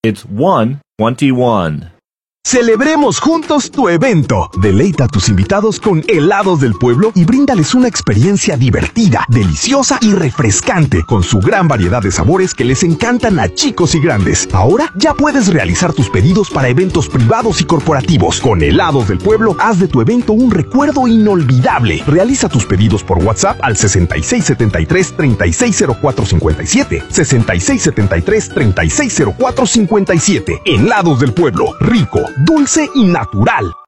It's 1:21. Celebremos juntos tu evento. Deleita a tus invitados con helados del pueblo y bríndales una experiencia divertida, deliciosa y refrescante con su gran variedad de sabores que les encantan a chicos y grandes. Ahora ya puedes realizar tus pedidos para eventos privados y corporativos. Con Helados del Pueblo, haz de tu evento un recuerdo inolvidable. Realiza tus pedidos por WhatsApp al 6673-360457. 6673-360457. Helados del Pueblo. Rico, dulce y natural.